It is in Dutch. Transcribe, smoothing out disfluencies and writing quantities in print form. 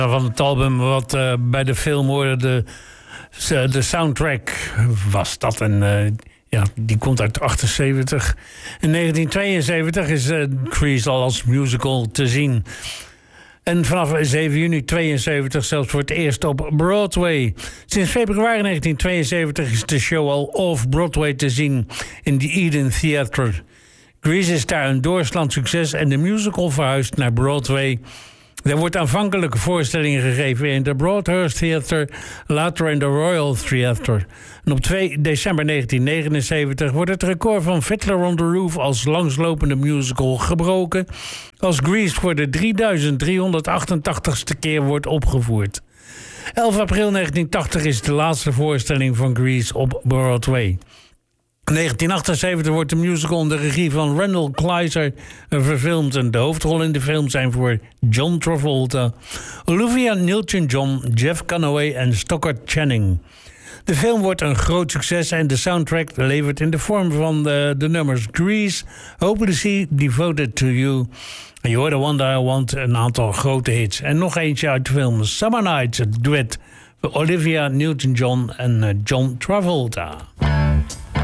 Van het album wat bij de film hoorde, de soundtrack was dat. En die komt uit 78. In 1972 is Grease al als musical te zien. En vanaf 7 juni 72 zelfs voor het eerst op Broadway. Sinds februari 1972 is de show al off-Broadway te zien in de Eden Theatre. Grease is daar een doorslaand succes en de musical verhuist naar Broadway. Er wordt aanvankelijk voorstellingen gegeven in de Broadhurst Theatre, later in de Royal Theatre. En op 2 december 1979 wordt het record van Fiddler on the Roof als langslopende musical gebroken, als Grease voor de 3388ste keer wordt opgevoerd. 11 april 1980 is de laatste voorstelling van Grease op Broadway. In 1978 wordt de musical onder regie van Randall Kleiser verfilmd. En de hoofdrollen in de film zijn voor John Travolta, Olivia Newton-John, Jeff Conaway en Stockard Channing. De film wordt een groot succes en de soundtrack levert in de vorm van de nummers Grease, Hopelessly Devoted to You, en You're the One That I Want, een aantal grote hits. En nog eentje uit de film Summer Nights, het duet voor Olivia Newton-John en John Travolta.